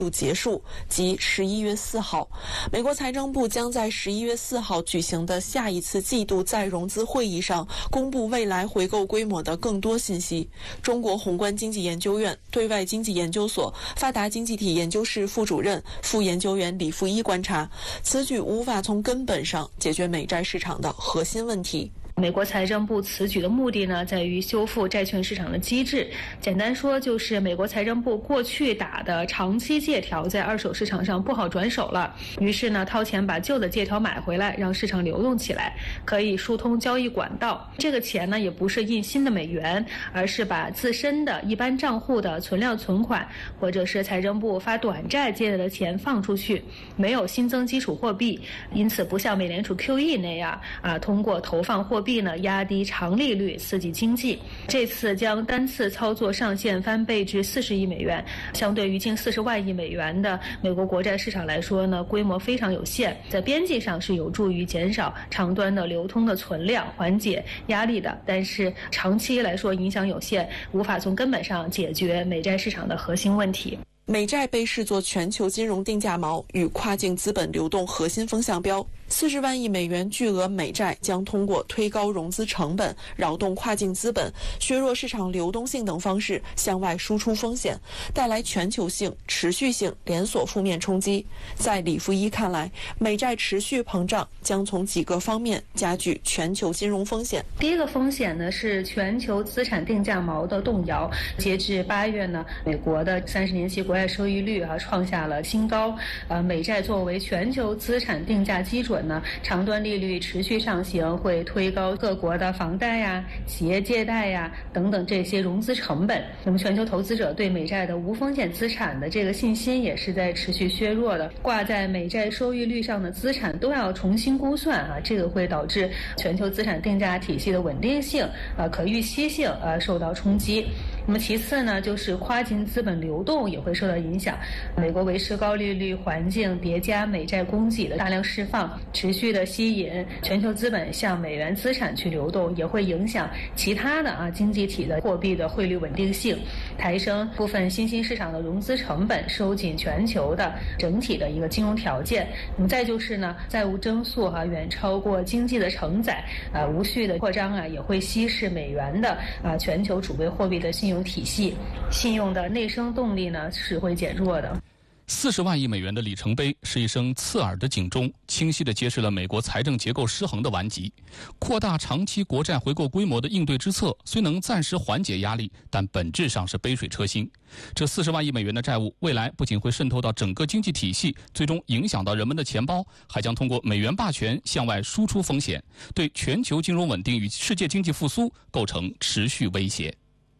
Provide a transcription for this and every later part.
结束，即11月4号。美国财政部将在11月4号举行的下一次季度再融资会议上公布未来回购规模的更多信息。中国宏观经济研究院对外经济研究所发达经济体研究室副主任、副研究员李富一观察，此举无法从根本上解决美债市场的核心问题。 美国财政部此举的目的呢，在于修复债券市场的机制。简单说，就是美国财政部过去打的长期借条在二手市场上不好转手了，于是呢，掏钱把旧的借条买回来，让市场流动起来，可以疏通交易管道。这个钱呢，也不是印新的美元，而是把自身的一般账户的存量存款，或者是财政部发短债借来的钱放出去，没有新增基础货币，因此不像美联储 QE 那样通过投放货币呢压低长利率刺激经济。这次将单次操作上限翻倍至40亿美元，相对于近40万亿美元的美国国债市场来说呢，规模非常有限，在边际上是有助于减少长端的流通的存量，缓解压力的，但是长期来说影响有限，无法从根本上解决美债市场的核心问题。 美债被视作全球金融定价锚与跨境资本流动核心风向标。40万亿美元巨额美债将通过推高融资成本、扰动跨境资本、削弱市场流动性等方式向外输出风险，带来全球性、持续性连锁负面冲击。在李富一看来，美债持续膨胀将从几个方面加剧全球金融风险。 第一个风险呢是全球资产定价锚的动摇。截至8月呢，美国的30年期国债收益率创下了新高。美债作为全球资产定价基准呢，长端利率持续上行，会推高各国的房贷呀、企业借贷呀等等这些融资成本。那么全球投资者对美债的无风险资产的这个信心也是在持续削弱的。挂在美债收益率上的资产都要重新估算这个会导致全球资产定价体系的稳定性、可预期性受到冲击。那么其次呢，就是跨境资本流动也会受到影响。美国维持高利率环境叠加美债供给的大量释放，持续的吸引全球资本向美元资产去流动，也会影响其他的经济体的货币的汇率稳定性，抬升部分新兴市场的融资成本，收紧全球的整体的一个金融条件。那么再就是呢，债务增速远超过经济的承载，无序的扩张也会稀释美元的全球储备货币的信用体系，信用的内生动力呢是会减弱的。 40万亿美元的里程碑是一声刺耳的警钟，清晰地揭示了美国财政结构失衡的顽疾。扩大长期国债回购规模的应对之策虽能暂时缓解压力，但本质上是杯水车薪。这40万亿美元的债务未来不仅会渗透到整个经济体系，最终影响到人们的钱包，还将通过美元霸权向外输出风险，对全球金融稳定与世界经济复苏构成持续威胁。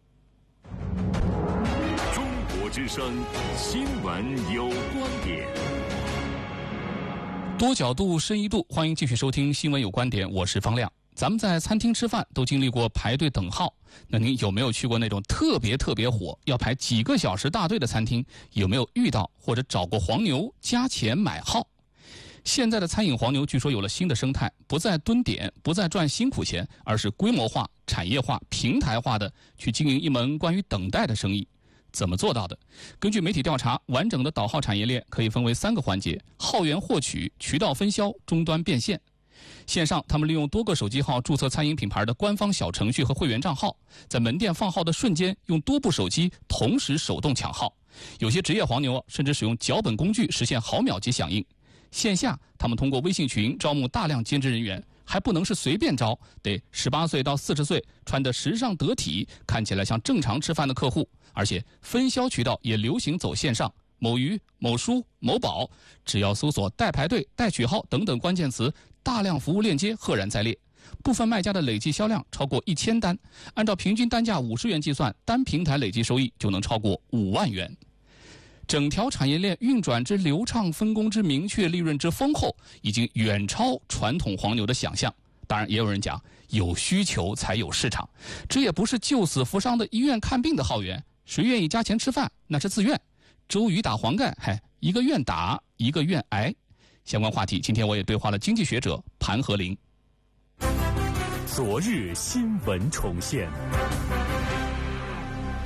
之声新闻有观点， 多角度深一度，欢迎继续收听新闻有观点，我是方亮。咱们在餐厅吃饭都经历过排队等号，那您有没有去过那种特别火要排几个小时大队的餐厅？有没有遇到或者找过黄牛加钱买号？现在的餐饮黄牛据说有了新的生态，不再蹲点，不再赚辛苦钱，而是规模化、产业化、平台化的去经营一门关于等待的生意。怎么做到的？根据媒体调查，完整的导号产业链可以分为3个环节：号源获取、渠道分销、终端变现。线上，他们利用多个手机号注册餐饮品牌的官方小程序和会员账号，在门店放号的瞬间，用多部手机同时手动抢号。有些职业黄牛甚至使用脚本工具实现毫秒级响应。线下，他们通过微信群招募大量兼职人员，还不能是随便招，得18岁到40岁，穿得时尚得体，看起来像正常吃饭的客户。而且分销渠道也流行走线上，某鱼、某书、某宝，只要搜索代排队、代取号等等关键词，大量服务链接赫然在列。部分卖家的累计销量超过1000单，按照平均单价50元计算，单平台累计收益就能超过5万元。整条产业链运转之流畅，分工之明确，利润之丰厚，已经远超传统黄牛的想象。当然，也有人讲，有需求才有市场，这也不是救死扶伤的医院看病的号源。谁愿意加钱吃饭，那是自愿。周瑜打黄盖，一个愿打，一个愿挨。相关话题，今天我也对话了经济学者盘和林。 昨日新闻重现。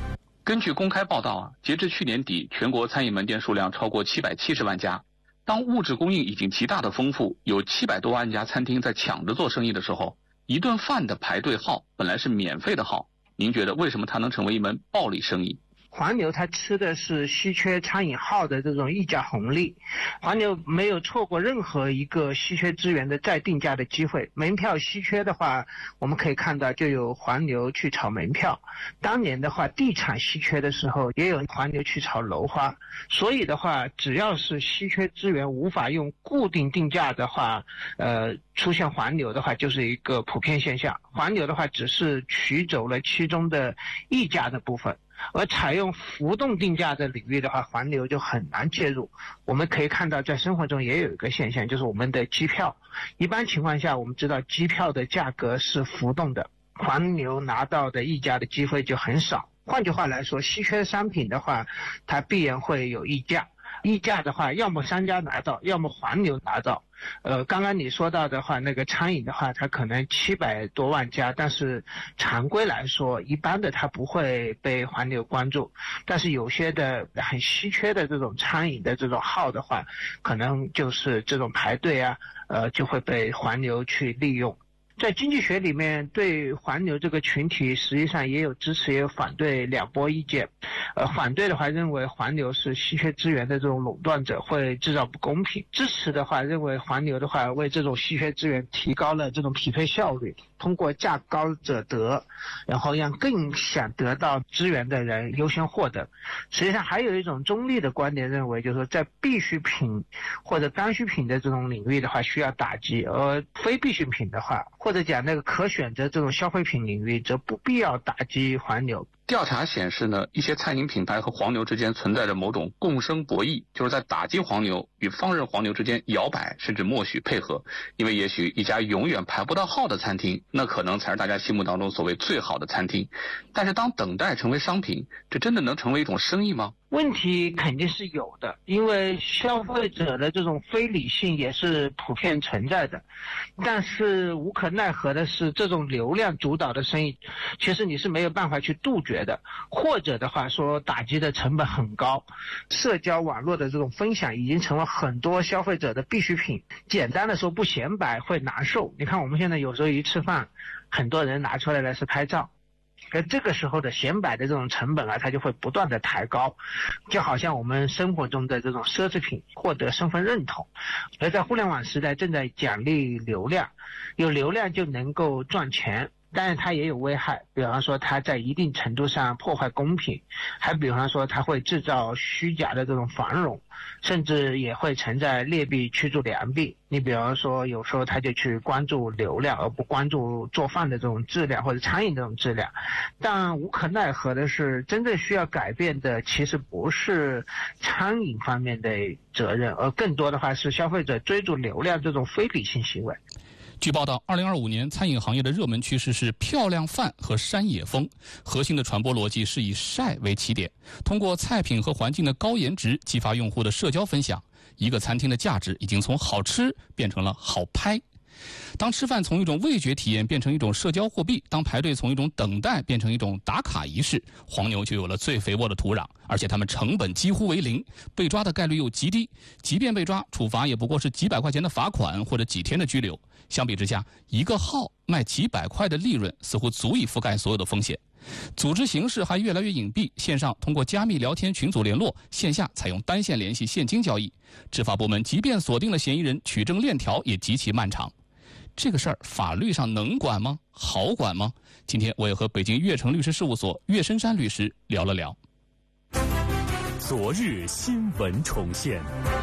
根据公开报道截至去年底，全国餐饮门店数量超过770万家。当物质供应已经极大的丰富，有700多万家餐厅在抢着做生意的时候，一顿饭的排队号本来是免费的号，您觉得为什么它能成为一门暴利生意？ 黄牛它吃的是稀缺餐饮号的这种溢价红利，黄牛没有错过任何一个稀缺资源的再定价的机会。门票稀缺的话，我们可以看到就有黄牛去炒门票，当年的话地产稀缺的时候也有黄牛去炒楼花。所以的话，只要是稀缺资源无法用固定定价的话，出现黄牛的话就是一个普遍现象。黄牛的话只是取走了其中的溢价的部分，而采用浮动定价的领域的话，黄牛就很难介入。我们可以看到在生活中也有一个现象，就是我们的机票，一般情况下我们知道机票的价格是浮动的，黄牛拿到的溢价的机会就很少。换句话来说，稀缺商品的话它必然会有溢价，溢价的话要么商家拿到，要么黄牛拿到。刚刚你说到的话，那个餐饮的话它可能700多万家，但是常规来说一般的它不会被黄牛关注，但是有些的很稀缺的这种餐饮的这种号的话，可能就是这种排队就会被黄牛去利用。在经济学里面，对黄牛这个群体实际上也有支持也有反对两波意见。反对的话认为黄牛是稀缺资源的这种垄断者，会制造不公平；支持的话认为黄牛的话为这种稀缺资源提高了这种匹配效率，通过价高者得，然后让更想得到资源的人优先获得。实际上还有一种中立的观点认为，就是说在必需品或者刚需品的这种领域的话需要打击，而非必需品的话，或者讲那个可选择这种消费品领域则不必要打击黄牛。 调查显示呢，一些餐饮品牌和黄牛之间存在着某种共生博弈，就是在打击黄牛与放任黄牛之间摇摆，甚至默许配合。因为也许一家永远排不到号的餐厅，那可能才是大家心目当中所谓最好的餐厅。但是当等待成为商品，这真的能成为一种生意吗？ 问题肯定是有的，因为消费者的这种非理性也是普遍存在的。但是无可奈何的是，这种流量主导的生意其实你是没有办法去杜绝的，或者的话说打击的成本很高。社交网络的这种分享已经成了很多消费者的必需品，简单的说不显摆会难受。你看我们现在有时候一吃饭，很多人拿出来的是拍照，而这个时候的显摆的这种成本它就会不断的抬高，就好像我们生活中的这种奢侈品获得身份认同。而在互联网时代正在奖励流量，有流量就能够赚钱，但是它也有危害，比方说它在一定程度上破坏公平，还比方说它会制造虚假的这种繁荣，甚至也会存在劣币驱逐良币。你比方说有时候他就去关注流量而不关注做饭的这种质量或者餐饮这种质量。但无可奈何的是，真正需要改变的其实不是餐饮方面的责任，而更多的话是消费者追逐流量这种非理性行为。 据报道，2025年餐饮行业的热门趋势是漂亮饭和山野风，核心的传播逻辑是以晒为起点，通过菜品和环境的高颜值激发用户的社交分享。一个餐厅的价值已经从好吃变成了好拍。当吃饭从一种味觉体验变成一种社交货币，当排队从一种等待变成一种打卡仪式，黄牛就有了最肥沃的土壤，而且他们成本几乎为零，被抓的概率又极低，即便被抓，处罚也不过是几百块钱的罚款或者几天的拘留。相比之下，一个号卖几百块的利润似乎足以覆盖所有的风险。组织形式还越来越隐蔽，线上通过加密聊天群组联络，线下采用单线联系现金交易。执法部门即便锁定了嫌疑人，取证链条也极其漫长。这个事儿法律上能管吗？好管吗？今天我也和北京悦城律师事务所岳深山律师聊了聊。 昨日新闻重现。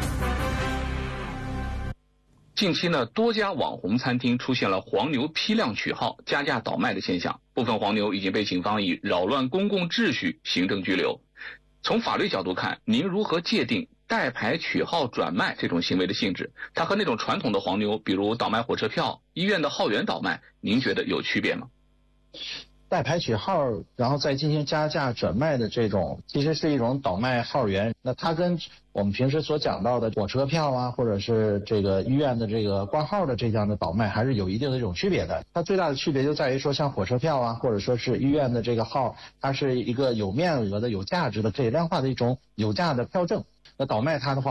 近期呢，多家网红餐厅出现了黄牛批量取号、加价倒卖的现象，部分黄牛已经被警方以扰乱公共秩序行政拘留。从法律角度看，您如何界定代牌取号转卖这种行为的性质？它和那种传统的黄牛，比如倒卖火车票、医院的号源倒卖，您觉得有区别吗？ 代排取号，然后再进行加价转卖的这种，其实是一种倒卖号源。那它跟我们平时所讲到的火车票啊，或者是这个医院的这个挂号的这样的倒卖，还是有一定的这种区别的。它最大的区别就在于说，像火车票啊，或者说是医院的这个号，它是一个有面额的、有价值的、可以量化的一种有价的票证。那倒卖它的话，